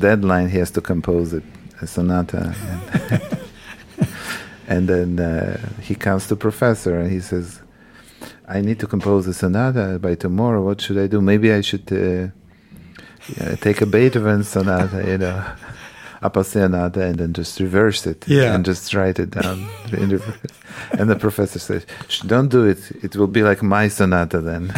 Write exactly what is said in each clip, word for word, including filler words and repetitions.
deadline, he has to compose it, a sonata. And, and then uh, he comes to professor and he says, I need to compose a sonata by tomorrow. What should I do? Maybe I should uh, yeah, take a Beethoven sonata, you know, Appassionata, and then just reverse it yeah. and just write it down. And the professor says, don't do it. It will be like my sonata then.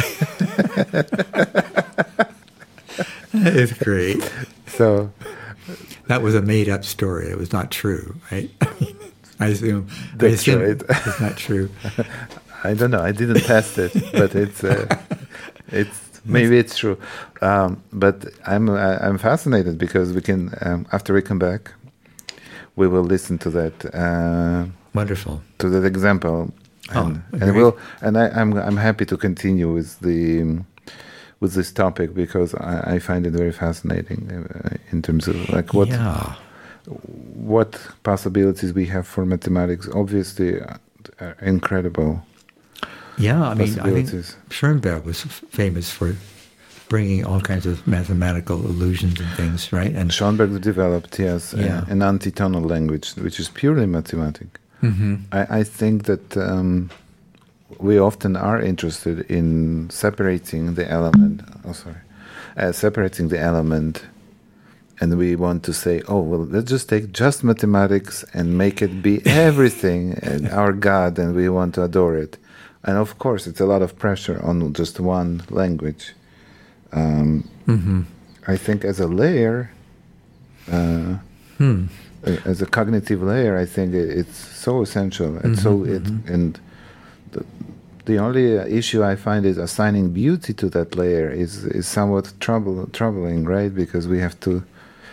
It's great. So that was a made-up story. It was not true, right? I assume. That's I assume right. It's not true. I don't know. I didn't test it, but it's uh, it's maybe it's true. Um, but I'm uh, I'm fascinated because we can um, after we come back, we will listen to that. Uh, Wonderful. To that example, and, oh, and we'll and I, I'm I'm happy to continue with the um, with this topic because I, I find it very fascinating uh, in terms of like what yeah. what possibilities we have for mathematics. Obviously, uh, are incredible. Yeah, I mean, I think Schoenberg was f- famous for bringing all kinds of mathematical illusions and things, right? And Schoenberg developed, yes, yeah. a, an antitonal language, which is purely mathematic. Mm-hmm. I, I think that um, we often are interested in separating the element. Oh, sorry, uh, separating the element, and we want to say, "Oh, well, let's just take just mathematics and make it be everything, and our God, and we want to adore it." And of course, it's a lot of pressure on just one language. Um, mm-hmm. I think as a layer, uh, hmm. as a cognitive layer, I think it's so essential. And mm-hmm, so it, mm-hmm. and the, the only issue I find is assigning beauty to that layer is is somewhat trouble, troubling, right? Because we have to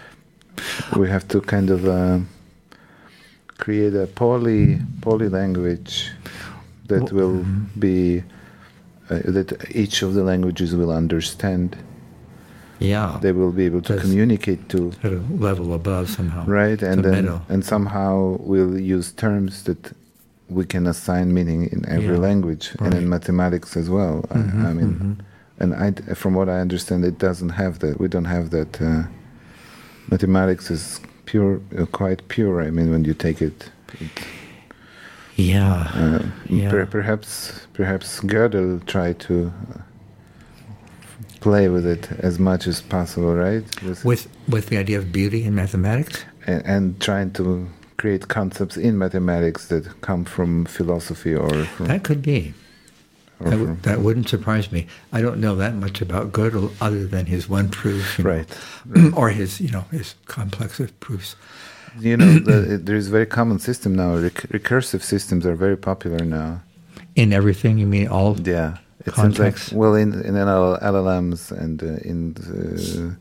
we have to kind of uh, create a poly poly language that will mm-hmm. be uh, that each of the languages will understand. Yeah, they will be able to That's communicate to at a level above somehow. Right, and then middle. and somehow we'll use terms that we can assign meaning in every yeah. language right. and in mathematics as well. Mm-hmm, I, I mean, mm-hmm. and I, from what I understand, it doesn't have that. We don't have that. Uh, mathematics is pure, uh, quite pure. I mean, when you take it. it Yeah. Uh, yeah. Per, perhaps, perhaps Gödel tried to uh, play with it as much as possible, right? With with, with the idea of beauty in mathematics, and, and trying to create concepts in mathematics that come from philosophy or from, that could be. That, w- from, that wouldn't surprise me. I don't know that much about Gödel other than his one proof, you know, right, right. or his you know his complex of proofs. You know, the, there is a very common system now. Rec- recursive systems are very popular now. In everything, you mean all? Yeah, it context? seems like well in in L L Ms and uh, in the,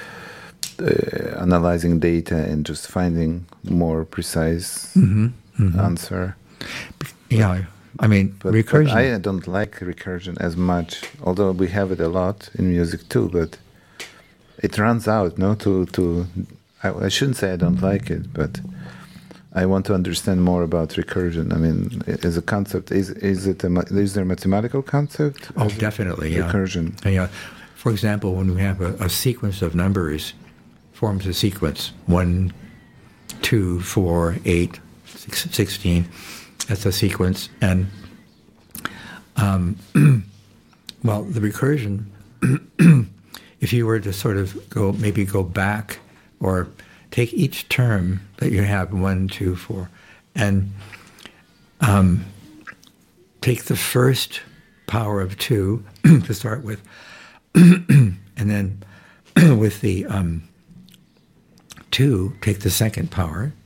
uh, analyzing data and just finding more precise mm-hmm, mm-hmm. answer. Yeah, I mean but, recursion. But I don't like recursion as much, although we have it a lot in music too. But it runs out, no, to to. I, I shouldn't say I don't like it, but I want to understand more about recursion. I mean, as a concept, is is it a, is there a mathematical concept? Oh, definitely, yeah. Recursion. Yeah. For example, when we have a, a sequence of numbers, forms a sequence one, two, four, eight, six, sixteen. That's a sequence, and um, well, the recursion. If you were to sort of go, maybe go back. Or take each term that you have, one, two, four, and um, take the first power of two to start with, and then with the um, two, take the second power,